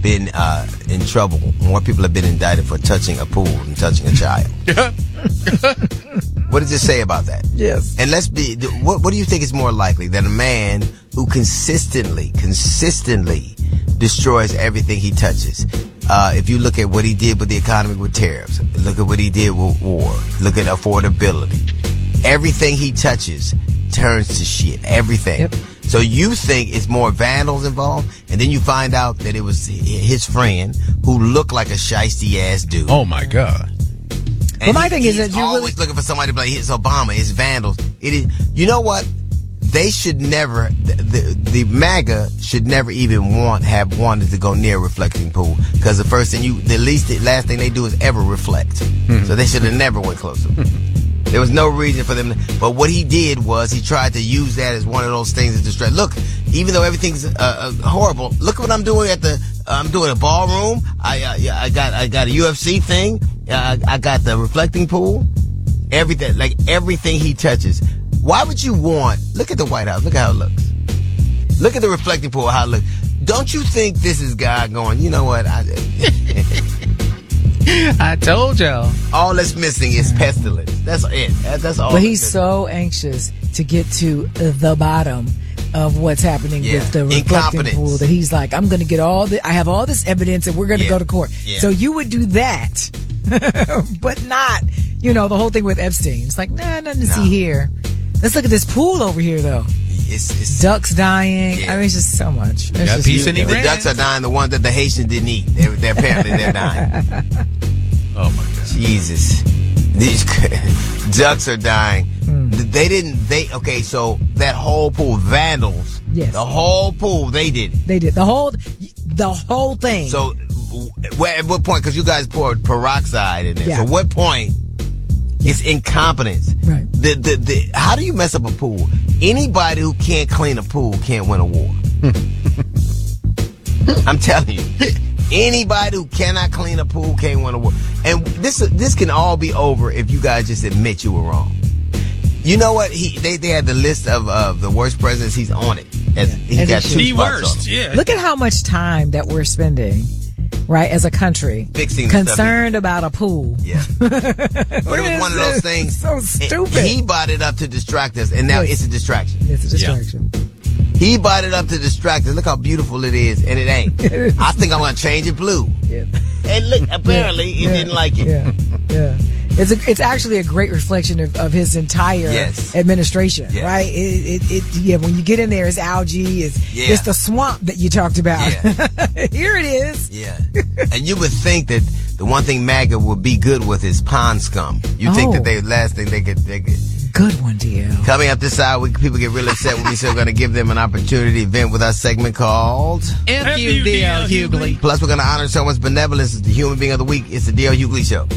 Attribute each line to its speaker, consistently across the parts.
Speaker 1: been in trouble. More people have been indicted for touching a pool than touching a child. What does it say about that?
Speaker 2: Yes.
Speaker 1: And what do you think is more likely, that a man who consistently destroys everything he touches? If you look at what he did with the economy with tariffs, look at what he did with war, look at affordability. Everything he touches turns to shit. Everything.
Speaker 2: Yep.
Speaker 1: So you think it's more vandals involved, and then you find out that it was his friend who looked like a shiesty ass dude.
Speaker 3: Oh my God.
Speaker 1: And
Speaker 2: my thing is that
Speaker 1: you're
Speaker 2: you're
Speaker 1: always looking for somebody to be like, it's Obama, it's vandals. It is. You know what? They should never, the MAGA should never even have wanted to go near a reflecting pool, because the last thing they do is ever reflect. So they should have never went closer. There was no reason for them but what he did was he tried to use that as one of those things to distract. Look, even though everything's horrible, look what I'm doing I'm doing a ballroom. I got a UFC thing. I got the reflecting pool. Everything he touches. Why would you look at the White House, look how it looks. Look at the reflecting pool, how it looks. Don't you think this is God going, you know what?
Speaker 3: I told y'all.
Speaker 1: All that's missing is pestilence. That's it. That's all.
Speaker 2: But he's so anxious to get to the bottom of what's happening with the reflecting pool that he's like, I'm going to get I have all this evidence and we're going to go to court. Yeah. So you would do that, but not, the whole thing with Epstein. It's like, nothing to see here. Let's look at this pool over here, though. It's ducks dying.
Speaker 1: Yeah.
Speaker 2: I mean, it's just so much.
Speaker 1: The ducks are dying. The ones that the Haitians didn't eat. They're apparently they're dying.
Speaker 3: Oh my God.
Speaker 1: Jesus. These ducks are dying. Okay, so that whole pool, vandals.
Speaker 2: Yes.
Speaker 1: The whole pool, they did it.
Speaker 2: They did. The whole thing.
Speaker 1: So, at what point, because you guys poured peroxide in there,
Speaker 2: Yeah.
Speaker 1: so what point is incompetence?
Speaker 2: Right.
Speaker 1: How do you mess up a pool? Anybody who can't clean a pool can't win a war. I'm telling you. Anybody who cannot clean a pool can't win a war. And this can all be over if you guys just admit you were wrong. You know what? They had the list of the worst presidents. He's on it. He's got 2 spots on it.
Speaker 3: Yeah.
Speaker 2: Look at how much time that we're spending, right, as a country,
Speaker 1: fixing
Speaker 2: concerned about a pool.
Speaker 1: Yeah. But it was one of those things.
Speaker 2: So stupid.
Speaker 1: He bought it up to distract us, and now it's a distraction.
Speaker 2: It's a distraction.
Speaker 1: Yeah. He bought it up to distract us. Look how beautiful it is, and it ain't. I think I'm going to change it blue. Yeah. And look, apparently he didn't like it.
Speaker 2: Yeah. It's actually a great reflection of his entire administration, right? When you get in there, it's algae, it's the swamp that you talked about. Yeah. Here it is.
Speaker 1: Yeah. And you would think that the one thing MAGA would be good with is pond scum. You think that the last thing they could.
Speaker 2: Good one, DL.
Speaker 1: Coming up this hour, people get really upset when we say we're going to give them an opportunity to vent with our segment called
Speaker 3: FUDL Hughley.
Speaker 1: Plus, we're going to honor someone's benevolence as the human being of the week. It's the DL Hughley Show.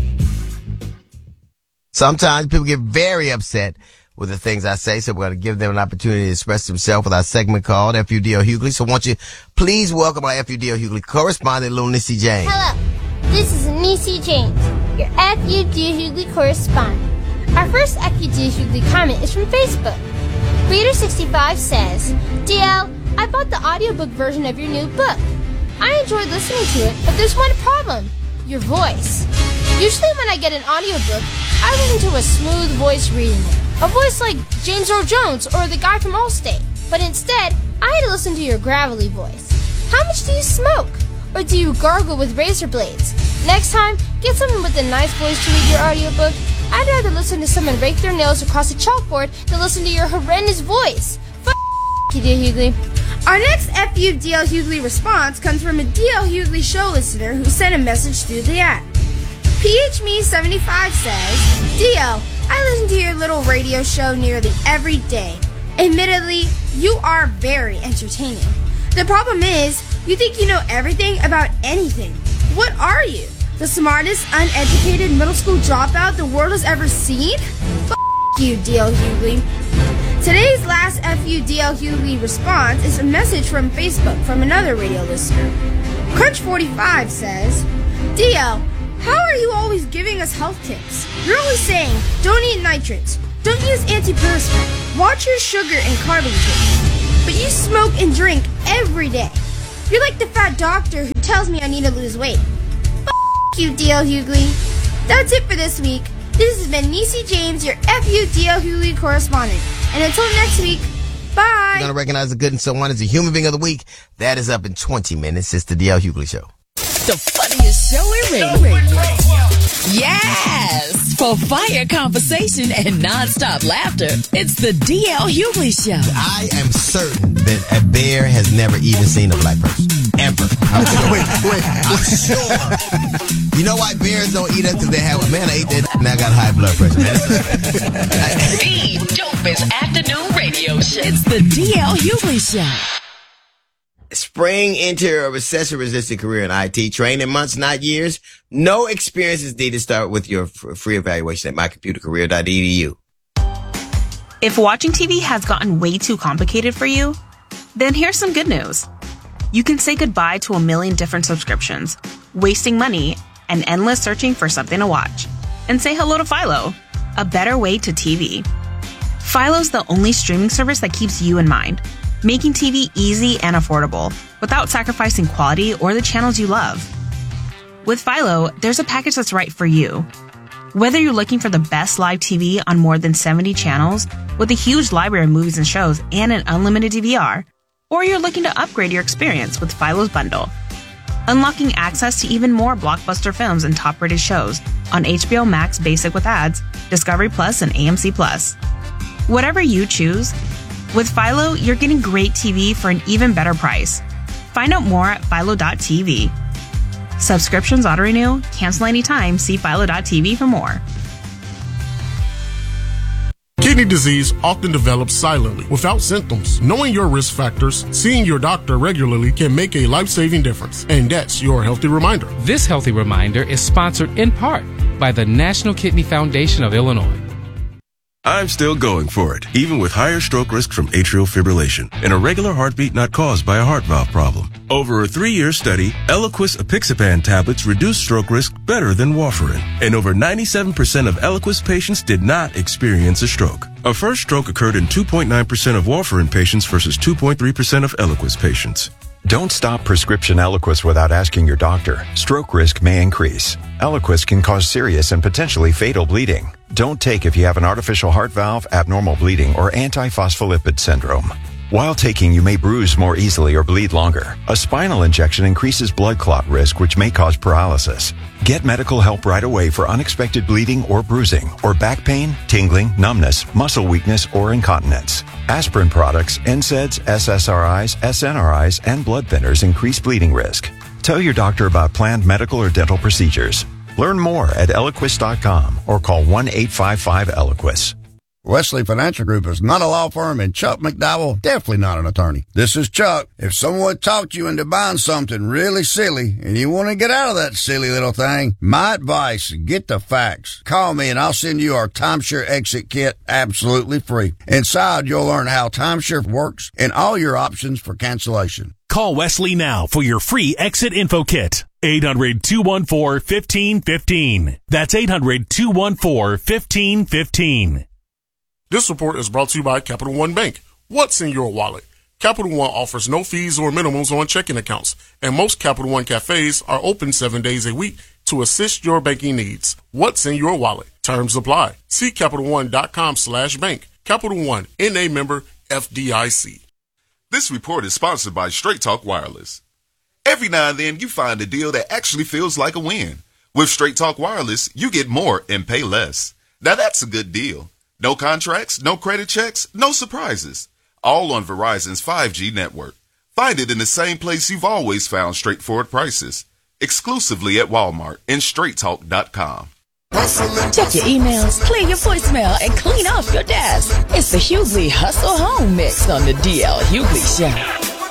Speaker 1: Sometimes people get very upset with the things I say, so we're going to give them an opportunity to express themselves with our segment called FUDL Hughley. So won't you please welcome our FUDL Hughley correspondent, Little Nissy James.
Speaker 4: Hello, this is Nissy James, your FUDL Hughley correspondent. Our first FUDL Hughley comment is from Facebook. Reader65 says, DL, I bought the audiobook version of your new book. I enjoyed listening to it, but there's one problem. Your voice. Usually when I get an audiobook, I listen to a smooth voice reading it. A voice like James Earl Jones or the guy from Allstate. But instead, I had to listen to your gravelly voice. How much do you smoke? Or do you gargle with razor blades? Next time, get someone with a nice voice to read your audiobook. I'd rather listen to someone rake their nails across a chalkboard than listen to your horrendous voice. You, dear Hughley.
Speaker 5: Our next FUDL Hughley response comes from a DL Hughley show listener who sent a message through the app. PHMe75 says, DL, I listen to your little radio show nearly every day. Admittedly, you are very entertaining. The problem is, you think you know everything about anything. What are you? The smartest, uneducated middle school dropout the world has ever seen? You, DL Hughley. Today's last FUDL Hughley response is a message from Facebook from another radio listener. Crunch45 says, DL, how are you always giving us health tips? You're always saying, don't eat nitrates, don't use antiperspirant, watch your sugar and carb intake. But you smoke and drink every day. You're like the fat doctor who tells tells me I need to lose weight. You, D.L. Hughley. That's it for this week. This has been Niecy James, your FU D.L. Hughley correspondent. And until next week, bye.
Speaker 1: You're going to recognize the good and so on as the Human Being of the Week. That is up in 20 minutes. It's the D.L. Hughley Show.
Speaker 6: The funniest show in radio. Yes! For fire conversation and nonstop laughter, it's the D.L. Hughley Show.
Speaker 1: I am certain that a bear has never even seen a black person. Ever. I'm sure. You know why bears don't eat us? Because they have, man, I ate that and I got high blood pressure, man.
Speaker 6: The dopest afternoon radio show. It's the D.L. Hughley Show.
Speaker 1: Spring into a recession-resistant career in IT. Train in months, not years. No experience is needed. Start with your free evaluation at mycomputercareer.edu.
Speaker 7: If watching TV has gotten way too complicated for you, then here's some good news. You can say goodbye to a million different subscriptions, wasting money, and endless searching for something to watch. And say hello to Philo, a better way to TV. Philo's the only streaming service that keeps you in mind, making TV easy and affordable without sacrificing quality or the channels you love. With Philo, there's a package that's right for you. Whether you're looking for the best live TV on more than 70 channels with a huge library of movies and shows and an unlimited DVR, or you're looking to upgrade your experience with Philo's bundle, unlocking access to even more blockbuster films and top-rated shows on HBO Max Basic with ads, Discovery Plus, and AMC Plus. Whatever you choose, with Philo, you're getting great TV for an even better price. Find out more at philo.tv. Subscriptions auto-renew, cancel anytime, see philo.tv for more.
Speaker 8: Kidney disease often develops silently, without symptoms. Knowing your risk factors, seeing your doctor regularly can make a life-saving difference. And that's your Healthy Reminder.
Speaker 9: This Healthy Reminder is sponsored in part by the National Kidney Foundation of Illinois.
Speaker 10: I'm still going for it, even with higher stroke risk from atrial fibrillation, an irregular heartbeat not caused by a heart valve problem. Over a 3-year study, Eliquis apixaban tablets reduced stroke risk better than warfarin, and over 97% of Eliquis patients did not experience a stroke. A first stroke occurred in 2.9% of warfarin patients versus 2.3% of Eliquis patients.
Speaker 11: Don't stop prescription Eliquis without asking your doctor. Stroke risk may increase. Eliquis can cause serious and potentially fatal bleeding. Don't take if you have an artificial heart valve, abnormal bleeding, or antiphospholipid syndrome. While taking, you may bruise more easily or bleed longer. A spinal injection increases blood clot risk, which may cause paralysis. Get medical help right away for unexpected bleeding or bruising, or back pain, tingling, numbness, muscle weakness, or incontinence. Aspirin products, NSAIDs, SSRIs, SNRIs, and blood thinners increase bleeding risk. Tell your doctor about planned medical or dental procedures. Learn more at Eliquis.com or call 1-855-ELIQUIS.
Speaker 12: Wesley Financial Group is not a law firm, and Chuck McDowell definitely not an attorney. This is Chuck. If someone talked you into buying something really silly and you want to get out of that silly little thing, my advice, get the facts. Call me and I'll send you our timeshare exit kit absolutely free. Inside, you'll learn how timeshare works and all your options for cancellation.
Speaker 13: Call Wesley now for your free exit info kit. 800-214-1515. That's 800-214-1515.
Speaker 8: This report is brought to you by Capital One Bank. What's in your wallet? Capital One offers no fees or minimums on checking accounts, and most Capital One cafes are open 7 days a week to assist your banking needs. What's in your wallet? Terms apply. See CapitalOne.com/bank. Capital One, NA member, FDIC.
Speaker 14: This report is sponsored by Straight Talk Wireless. Every now and then you find a deal that actually feels like a win. With Straight Talk Wireless, you get more and pay less. Now that's a good deal. No contracts, no credit checks, no surprises. All on Verizon's 5G network. Find it in the same place you've always found straightforward prices. Exclusively at Walmart and StraightTalk.com.
Speaker 6: Check your emails, clear your voicemail, and clean off your desk. It's the Hughley Hustle Home Mix on the D.L. Hughley Show.